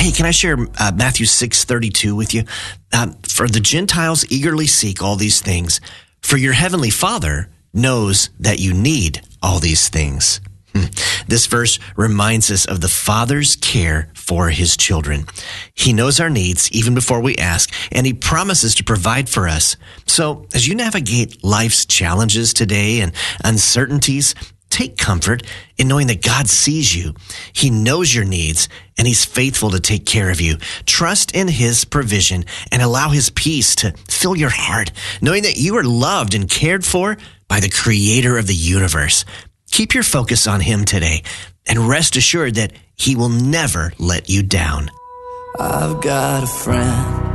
Hey, can I share Matthew 6:32 with you? For the Gentiles eagerly seek all these things, for your heavenly Father knows that you need all these things. This verse reminds us of the Father's care for his children. He knows our needs even before we ask, and he promises to provide for us. So as you navigate life's challenges today and uncertainties, take comfort in knowing that God sees you. He knows your needs, and he's faithful to take care of you. Trust in his provision and allow his peace to fill your heart, knowing that you are loved and cared for by the creator of the universe. Keep your focus on him today and rest assured that he will never let you down. I've got a friend